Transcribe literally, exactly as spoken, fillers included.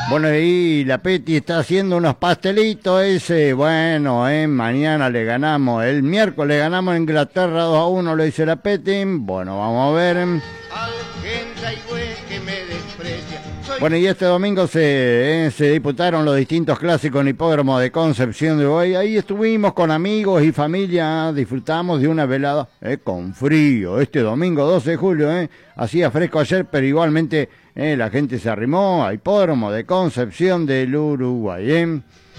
Bueno, y la Peti está haciendo unos pastelitos ese, bueno, eh, mañana le ganamos, el miércoles ganamos a Inglaterra dos a uno, lo dice la Peti, bueno, vamos a ver. Bueno, y este domingo se, eh, se disputaron los distintos clásicos en Hipódromo de Concepción de Uruguay. Ahí estuvimos con amigos y familia, disfrutamos de una velada eh, con frío. Este domingo doce de julio, eh, hacía fresco ayer, pero igualmente eh, la gente se arrimó a Hipódromo de Concepción del Uruguay. Eh.